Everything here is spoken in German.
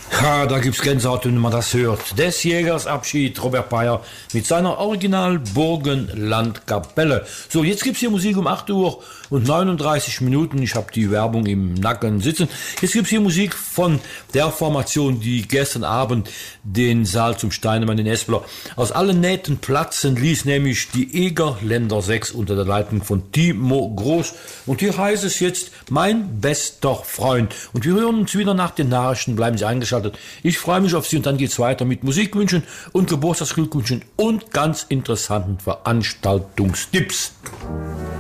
Ja, da gibt's Gänsehaut, wenn man das hört. Des Jägers Abschied, Robert Beyer mit seiner Original Burgenlandkapelle. So, jetzt gibt's hier Musik um 8 Uhr und 39 Minuten. Ich habe die Werbung im Nacken sitzen. Jetzt gibt's hier Musik von der Formation, die gestern Abend den Saal zum Steinemann in Espler aus allen Nähten platzen ließ, nämlich die Egerländer 6 unter der Leitung von Timo Groß. Und hier heißt es jetzt Mein bester Freund. Und wir hören uns wieder nach den Nachrichten. Bleiben Sie eingeschaltet. Ich freue mich auf Sie und dann geht's weiter mit Musikwünschen und Geburtstagsglückwünschen und ganz interessanten Veranstaltungstipps.